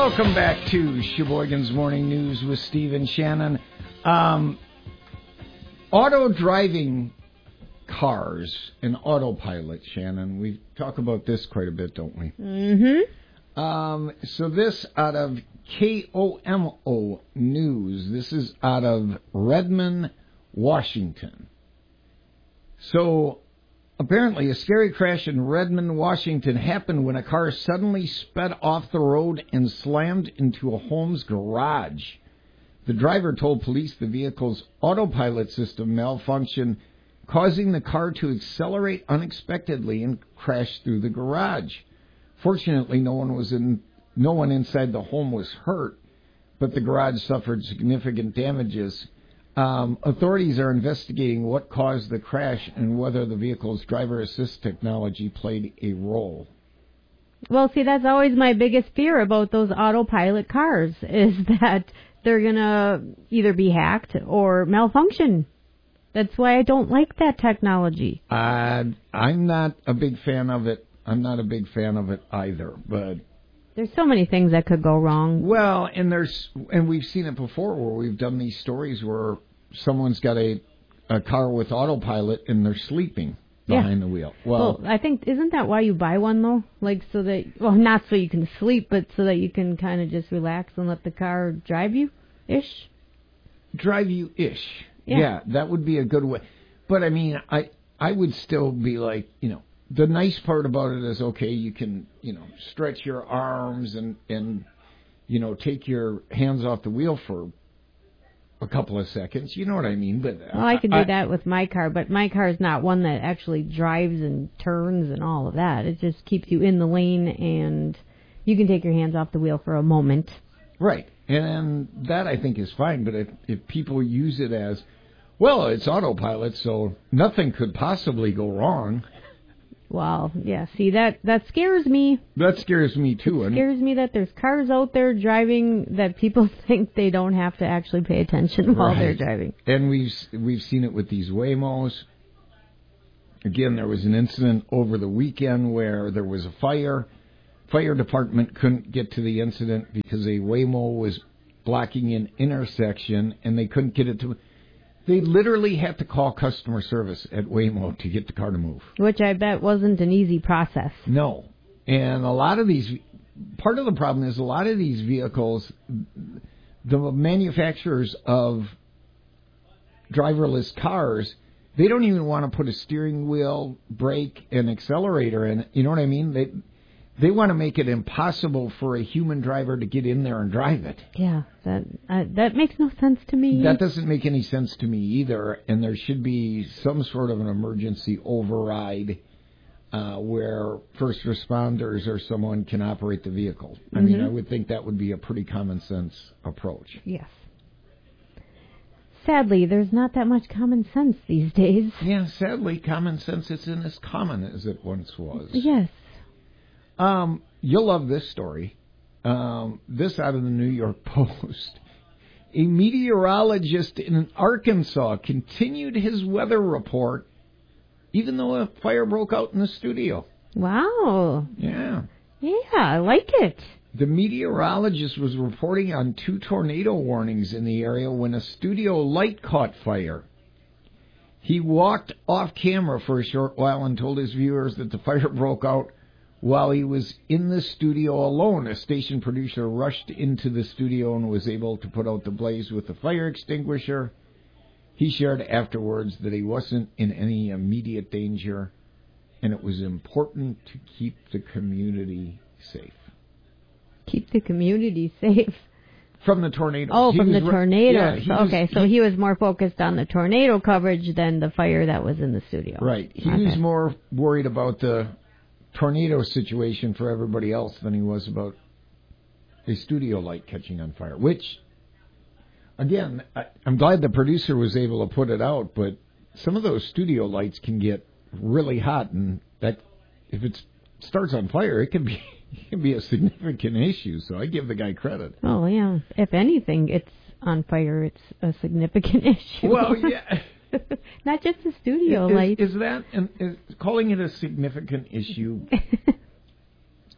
Welcome back to Sheboygan's Morning News with Steve and Shannon. Auto-driving cars and autopilot, Shannon. We talk about this quite a bit, don't we? Mm-hmm. So this out of KOMO News. This is out of Redmond, Washington. So apparently, a scary crash in Redmond, Washington happened when a car suddenly sped off the road and slammed into a home's garage. The driver told police the vehicle's autopilot system malfunctioned, causing the car to accelerate unexpectedly and crash through the garage. Fortunately, no one inside the home was hurt, but the garage suffered significant damages. Authorities are investigating what caused the crash and whether the vehicle's driver assist technology played a role. Well, see, that's always my biggest fear about those autopilot cars, is that they're going to either be hacked or malfunction. That's why I don't like that technology. I'm not a big fan of it. I'm not a big fan of it either, but there's so many things that could go wrong. Well, and we've seen it before where we've done these stories where someone's got a car with autopilot and they're sleeping behind the wheel. Well, I think, isn't that why you buy one, though? Like, so that, well, not so you can sleep, but so that you can kind of just relax and let the car drive you-ish? Drive you-ish. Yeah, that would be a good way. But, I mean, I would still be like, the nice part about it is, okay, you can, stretch your arms and take your hands off the wheel for a couple of seconds. You know what I mean? But well, I can do that with my car, but my car is not one that actually drives and turns and all of that. It just keeps you in the lane, and you can take your hands off the wheel for a moment. Right. And that, I think, is fine. But if people use it as, well, it's autopilot, so nothing could possibly go wrong. Well, yeah, see, that scares me. That scares me, too. It scares me that there's cars out there driving that people think they don't have to actually pay attention while they're driving. And we've seen it with these Waymos. Again, there was an incident over the weekend where there was a fire. Fire department couldn't get to the incident because a Waymo was blocking an intersection, and they couldn't get it to... They literally had to call customer service at Waymo to get the car to move. Which I bet wasn't an easy process. No. And a lot of these, part of the problem is a lot of these vehicles, the manufacturers of driverless cars, they don't even want to put a steering wheel, brake, and accelerator in it. You know what I mean? They want to make it impossible for a human driver to get in there and drive it. Yeah, that makes no sense to me. That doesn't make any sense to me either, and there should be some sort of an emergency override where first responders or someone can operate the vehicle. I mean, I would think that would be a pretty common sense approach. Yes. Sadly, there's not that much common sense these days. Yeah, sadly, common sense isn't as common as it once was. Yes. You'll love this story. This out of the New York Post. A meteorologist in Arkansas continued his weather report even though a fire broke out in the studio. Wow. Yeah. Yeah, I like it. The meteorologist was reporting on 2 tornado warnings in the area when a studio light caught fire. He walked off camera for a short while and told his viewers that the fire broke out while he was in the studio alone. A station producer rushed into the studio and was able to put out the blaze with a fire extinguisher. He shared afterwards that he wasn't in any immediate danger, and it was important to keep the community safe. Keep the community safe? From the tornado. Oh, from the tornado. Yeah, so he was more focused on the tornado coverage than the fire that was in the studio. Right. He was more worried about the tornado situation for everybody else than he was about a studio light catching on fire, which, again, I'm glad the producer was able to put it out, but some of those studio lights can get really hot, and that if it starts on fire, it can be a significant issue, so I give the guy credit. Oh, yeah. If anything, it's on fire, it's a significant issue. Well, yeah. Not just the studio light. Is calling it a significant issue?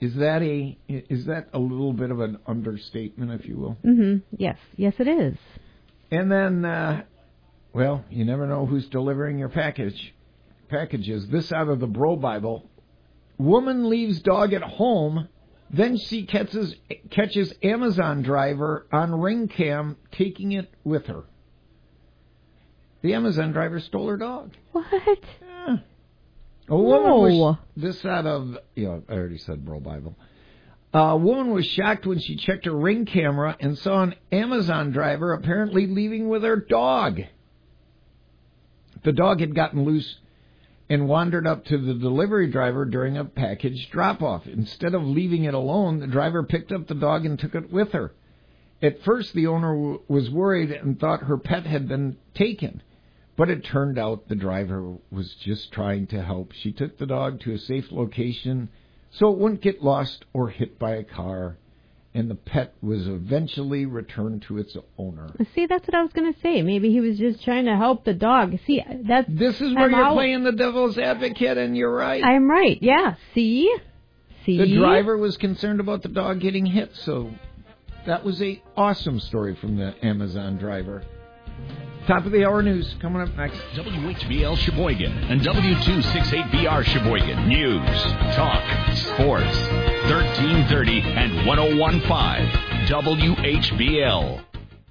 Is that a little bit of an understatement, if you will? Mm-hmm. Yes, it is. And then, well, you never know who's delivering your packages. This out of the Bro Bible. Woman leaves dog at home, then she catches Amazon driver on ring cam taking it with her. The Amazon driver stole her dog. What? Yeah. A woman was, this out of, I already said Bro Bible. A woman was shocked when she checked her ring camera and saw an Amazon driver apparently leaving with her dog. The dog had gotten loose and wandered up to the delivery driver during a package drop-off. Instead of leaving it alone, the driver picked up the dog and took it with her. At first, the owner was worried and thought her pet had been taken. But it turned out the driver was just trying to help. She took the dog to a safe location so it wouldn't get lost or hit by a car, and the pet was eventually returned to its owner. See, that's what I was going to say. Maybe he was just trying to help the dog. See, this is where you're playing the devil's advocate, and you're right. I'm right, yeah. See? The driver was concerned about the dog getting hit, so that was an awesome story from the Amazon driver. Top of the hour news coming up next. WHBL Sheboygan and W268BR Sheboygan. News, talk, sports. 1330 and 101.5 WHBL.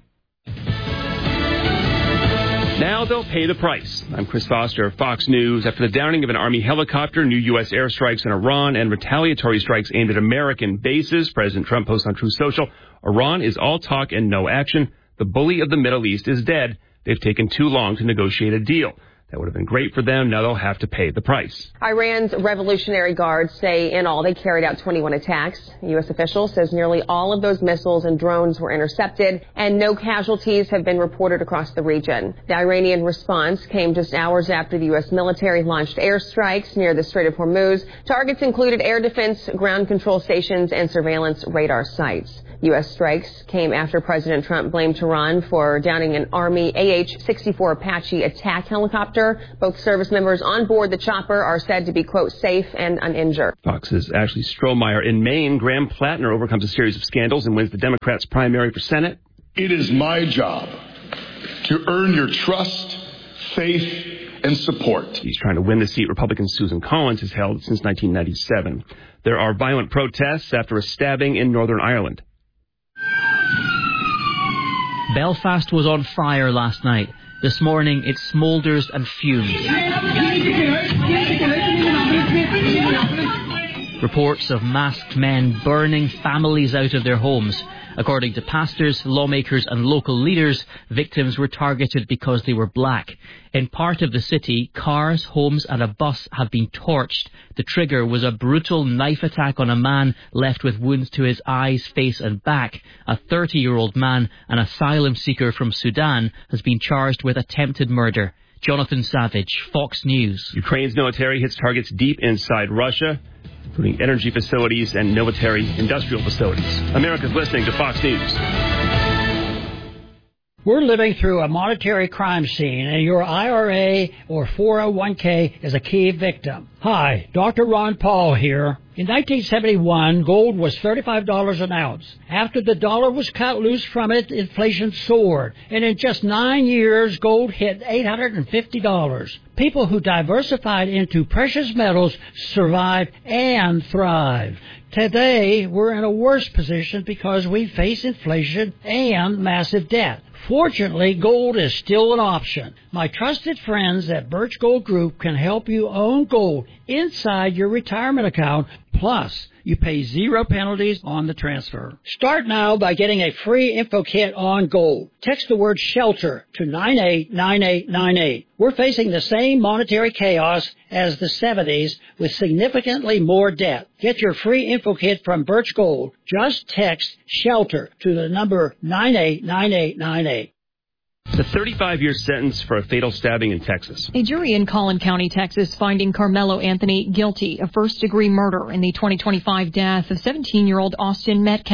Now they'll pay the price. I'm Chris Foster of Fox News. After the downing of an Army helicopter, new U.S. airstrikes in Iran, and retaliatory strikes aimed at American bases, President Trump posts on Truth Social, Iran is all talk and no action. The bully of the Middle East is dead. They've taken too long to negotiate a deal. That would have been great for them. Now they'll have to pay the price. Iran's Revolutionary Guards say in all they carried out 21 attacks. A U.S. official says nearly all of those missiles and drones were intercepted, and no casualties have been reported across the region. The Iranian response came just hours after the U.S. military launched airstrikes near the Strait of Hormuz. Targets included air defense, ground control stations, and surveillance radar sites. U.S. strikes came after President Trump blamed Tehran for downing an Army AH-64 Apache attack helicopter. Both service members on board the chopper are said to be, quote, safe and uninjured. Fox's Ashley Strohmeyer. In Maine, Graham Plattner overcomes a series of scandals and wins the Democrats' primary for Senate. It is my job to earn your trust, faith, and support. He's trying to win the seat Republican Susan Collins has held since 1997. There are violent protests after a stabbing in Northern Ireland. Belfast was on fire last night. This morning, it smoulders and fumes. Reports of masked men burning families out of their homes. According to pastors, lawmakers and local leaders, victims were targeted because they were black. In part of the city, cars, homes and a bus have been torched. The trigger was a brutal knife attack on a man left with wounds to his eyes, face and back. A 30-year-old man, an asylum seeker from Sudan, has been charged with attempted murder. Jonathan Savage, Fox News. Ukraine's military hits targets deep inside Russia, including energy facilities and military industrial facilities. America's listening to Fox News. We're living through a monetary crime scene, and your IRA or 401k is a key victim. Hi, Dr. Ron Paul here. In 1971, gold was $35 an ounce. After the dollar was cut loose from it, inflation soared. And in just 9 years, gold hit $850. People who diversified into precious metals survive and thrive. Today, we're in a worse position because we face inflation and massive debt. Fortunately, gold is still an option. My trusted friends at Birch Gold Group can help you own gold inside your retirement account. Plus, you pay 0 penalties on the transfer. Start now by getting a free info kit on gold. Text the word SHELTER to 989898. We're facing the same monetary chaos as the 70s with significantly more debt. Get your free info kit from Birch Gold. Just text SHELTER to the number 989898. The 35-year sentence for a fatal stabbing in Texas. A jury in Collin County, Texas, finding Carmelo Anthony guilty of first-degree murder in the 2025 death of 17-year-old Austin Metcalf.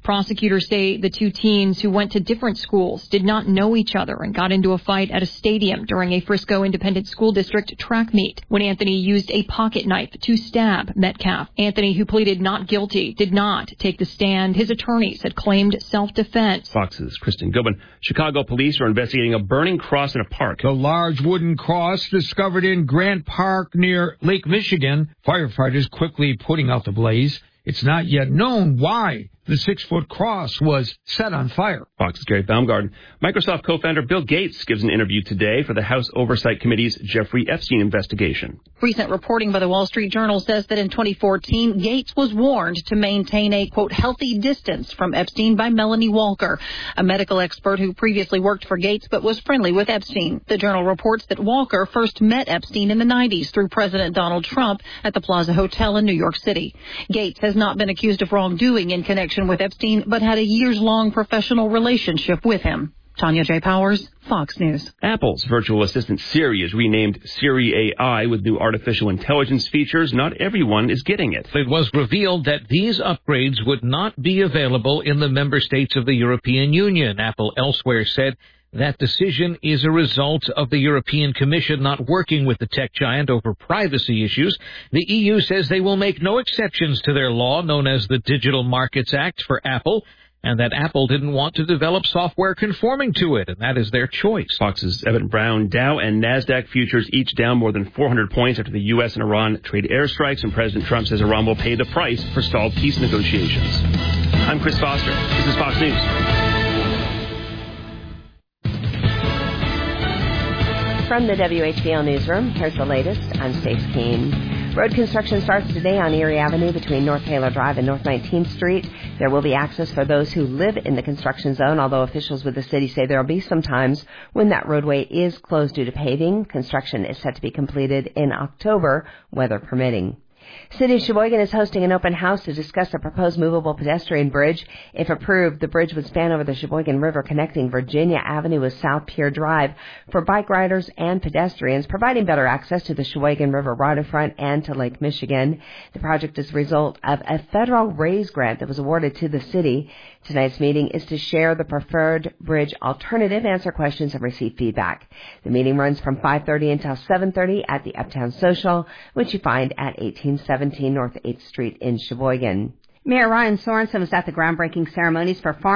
Prosecutors say the two teens who went to different schools did not know each other and got into a fight at a stadium during a Frisco Independent School District track meet when Anthony used a pocket knife to stab Metcalf. Anthony, who pleaded not guilty, did not take the stand. His attorneys had claimed self-defense. Fox's Kristen Goodwin. Chicago police are investigating a burning cross in a park. The large wooden cross discovered in Grant Park near Lake Michigan. Firefighters quickly putting out the blaze. It's not yet known why the 6-foot cross was set on fire. Fox's Gary Baumgarten. Microsoft co-founder Bill Gates gives an interview today for the House Oversight Committee's Jeffrey Epstein investigation. Recent reporting by the Wall Street Journal says that in 2014, Gates was warned to maintain a, quote, healthy distance from Epstein by Melanie Walker, a medical expert who previously worked for Gates but was friendly with Epstein. The Journal reports that Walker first met Epstein in the 90s through President Donald Trump at the Plaza Hotel in New York City. Gates has not been accused of wrongdoing in connection with Epstein, but had a years-long professional relationship with him. Tanya J. Powers, Fox News. Apple's virtual assistant Siri is renamed Siri AI with new artificial intelligence features. Not everyone is getting it. It was revealed that these upgrades would not be available in the member states of the European Union. Apple elsewhere said that decision is a result of the European Commission not working with the tech giant over privacy issues. The EU says they will make no exceptions to their law known as the Digital Markets Act for Apple, and that Apple didn't want to develop software conforming to it, and that is their choice. Fox's Evan Brown. Dow and NASDAQ futures each down more than 400 points after the U.S. and Iran trade airstrikes, and President Trump says Iran will pay the price for stalled peace negotiations. I'm Chris Foster. This is Fox News. From the WHBL Newsroom, here's the latest. I'm Stace Keene. Road construction starts today on Erie Avenue between North Taylor Drive and North 19th Street. There will be access for those who live in the construction zone, although officials with the city say there will be some times when that roadway is closed due to paving. Construction is set to be completed in October, weather permitting. City of Sheboygan is hosting an open house to discuss a proposed movable pedestrian bridge. If approved, the bridge would span over the Sheboygan River connecting Virginia Avenue with South Pier Drive for bike riders and pedestrians, providing better access to the Sheboygan River waterfront and to Lake Michigan. The project is a result of a federal RAISE grant that was awarded to the city. Tonight's meeting is to share the preferred bridge alternative, answer questions, and receive feedback. The meeting runs from 5:30 until 7:30 at the Uptown Social, which you find at 1817 North 8th Street in Sheboygan. Mayor Ryan Sorensen was at the groundbreaking ceremonies for farm